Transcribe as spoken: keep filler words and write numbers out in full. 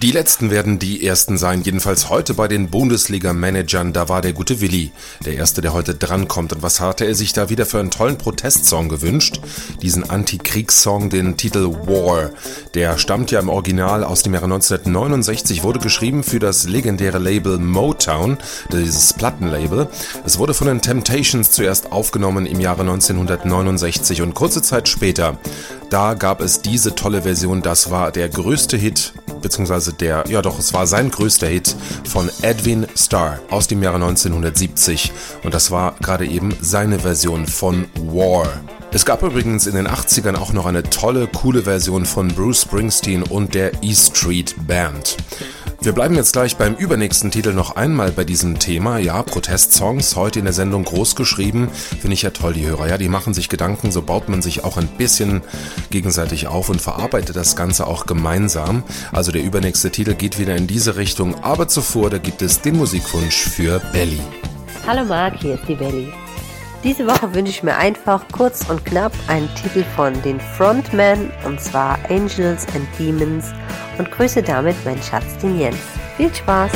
Die letzten werden die ersten sein, jedenfalls heute bei den Bundesliga-Managern. Da war der gute Willi, der Erste, der heute drankommt. Und was hatte er sich da wieder für einen tollen Protestsong gewünscht? Diesen Antikriegssong, den Titel War. Der stammt ja im Original aus dem Jahre neunzehnhundertneunundsechzig, wurde geschrieben für das legendäre Label Motown, dieses Plattenlabel. Es wurde von den Temptations zuerst aufgenommen im Jahre neunzehnhundertneunundsechzig und kurze Zeit später, da gab es diese tolle Version. Das war der größte Hit, beziehungsweise der, ja doch, es war sein größter Hit von Edwin Starr aus dem Jahre neunzehnhundertsiebzig. Und das war gerade eben seine Version von War. Es gab übrigens in den achtzigern auch noch eine tolle, coole Version von Bruce Springsteen und der E Street Band. Wir bleiben jetzt gleich beim übernächsten Titel noch einmal bei diesem Thema. Ja, Protestsongs, heute in der Sendung groß geschrieben. Finde ich ja toll, die Hörer. Ja, die machen sich Gedanken, so baut man sich auch ein bisschen gegenseitig auf und verarbeitet das Ganze auch gemeinsam. Also der übernächste Titel geht wieder in diese Richtung. Aber zuvor, da gibt es den Musikwunsch für Belly. Hallo Marc, hier ist die Belly. Diese Woche wünsche ich mir einfach kurz und knapp einen Titel von den Frontmen, und zwar Angels and Demons, und grüße damit meinen Schatz, den Jens. Viel Spaß!